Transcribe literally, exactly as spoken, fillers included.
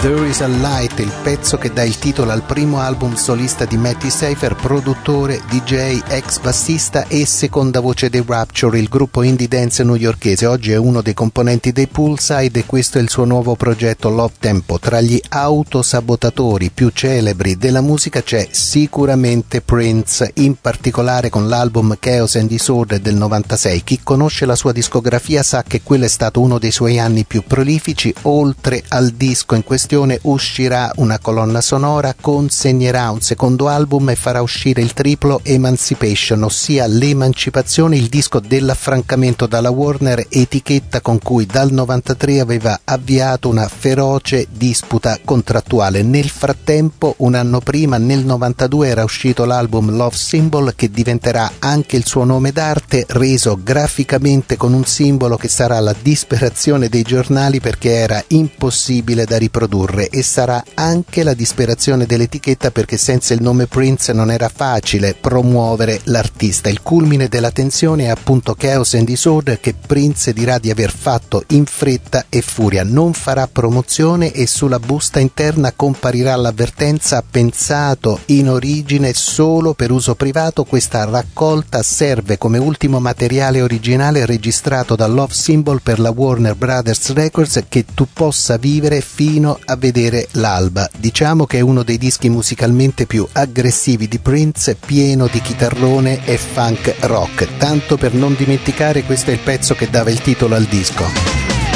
There Is a Light, il pezzo che dà il titolo al primo album solista di Matty Seifer, produttore, D J, ex bassista e seconda voce dei Rapture, il gruppo indie dance newyorkese. Oggi è uno dei componenti dei Poolside e questo è il suo nuovo progetto Love Tempo. Tra gli autosabotatori più celebri della musica c'è sicuramente Prince, in particolare con l'album Chaos and Disorder del novantasei. Chi conosce la sua discografia sa che quello è stato uno dei suoi anni più prolifici. Oltre al disco in questione uscirà una colonna sonora, consegnerà un secondo album e farà uscire il triplo Emancipation, ossia l'emancipazione, il disco dell'affrancamento dalla Warner, etichetta con cui dal novantatré aveva avviato una feroce disputa contrattuale. Nel frattempo, un anno prima, nel novantadue, era uscito l'album Love Symbol, che diventerà anche il suo nome d'arte, reso graficamente con un simbolo che sarà la disperazione dei giornali perché era impossibile da riprodurre, e sarà anche la disperazione dell'etichetta perché senza il nome Prince non era facile promuovere l'artista. Il culmine della tensione è appunto Chaos and Disorder, che Prince dirà di aver fatto in fretta e furia. Non farà promozione e sulla busta interna comparirà l'avvertenza: pensato in origine solo per uso privato. Questa raccolta serve come ultimo materiale originale registrato da Love Symbol per la Warner Brothers Records, che tu possa vivere fino a vedere l'alba. Diciamo che è uno dei dischi musicalmente più aggressivi di Prince, pieno di chitarrone e funk rock. Tanto per non dimenticare, questo è il pezzo che dava il titolo al disco.